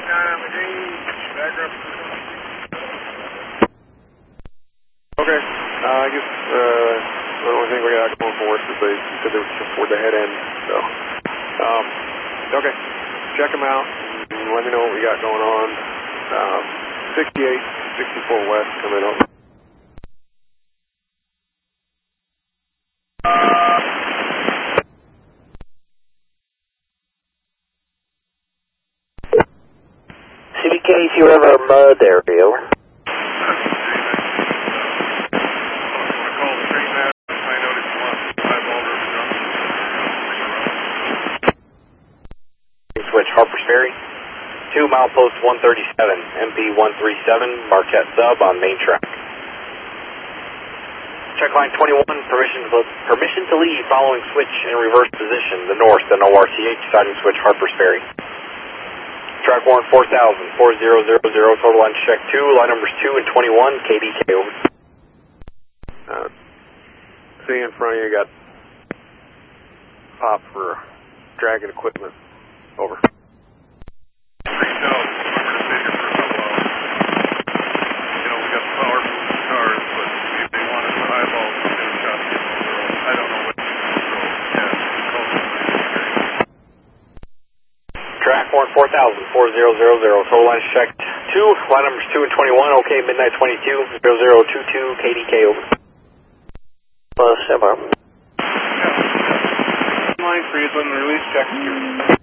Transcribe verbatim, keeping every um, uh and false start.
Okay, uh, I guess uh, the only thing we got going for us is they said they were toward the head end, so, um, okay, check them out and let me know what we got going on. Um, sixty-eight, sixty-four west coming up. C B K, if you ever mud area, over. Switch Harper's Ferry, two milepost one thirty-seven, M P one three seven, Marquette sub on main track. Check line twenty-one, permission to, permission to leave following switch in reverse position, the north, and O R C H, siding switch Harper's Ferry. Track one four thousand, four zero zero zero, total line check two, line numbers two and twenty-one, K D K over. Uh, see in front of you, got pop for dragging equipment. Over. Track one four thousand, four zero zero zero, total line checked two, line numbers two and twenty-one, OK, midnight twenty-two, zero zero two two, K D K over. Plus, uh, Line Friedland, release check.